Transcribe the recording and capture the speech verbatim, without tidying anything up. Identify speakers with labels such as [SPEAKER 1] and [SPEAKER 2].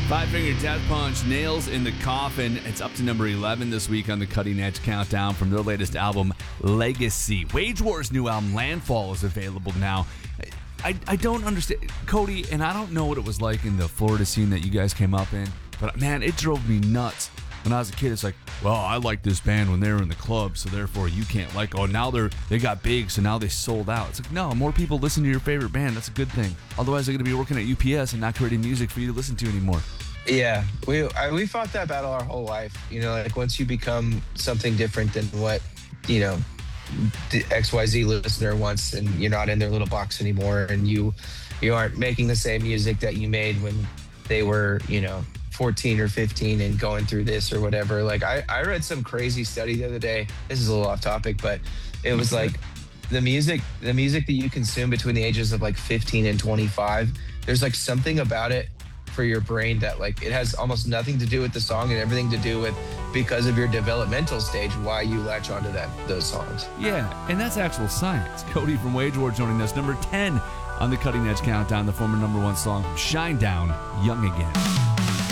[SPEAKER 1] Five Finger Death Punch, Nails in the Coffin. It's up to number eleven this week on the Cutting Edge Countdown from their latest album, Legacy. Wage War's new album, Landfall, is available now. I, I don't understand, Cody, and I don't know what it was like in the Florida scene that you guys came up in, but man, it drove me nuts. When I was a kid, it's like, well, I liked this band when they were in the club, so therefore you can't like, oh, now they're they got big, so now they sold out. It's like, no, more people listen to your favorite band. That's a good thing. Otherwise, they're going to be working at U P S and not creating music for you to listen to anymore.
[SPEAKER 2] Yeah, we I, we fought that battle our whole life. You know, like once you become something different than what, you know, the X Y Z listener wants, and you're not in their little box anymore, and you you aren't making the same music that you made when they were, you know, fourteen or fifteen and going through this or whatever. Like I, I read some crazy study the other day. This is a little off topic, but it was like the music, the music that you consume between the ages of like fifteen and twenty-five, there's like something about it for your brain that like it has almost nothing to do with the song and everything to do with because of your developmental stage why you latch onto that those songs.
[SPEAKER 1] Yeah, and that's actual science. Cody from Wage War joining us, number ten on the Cutting Edge Countdown, the former number one song, Shinedown, Young Again.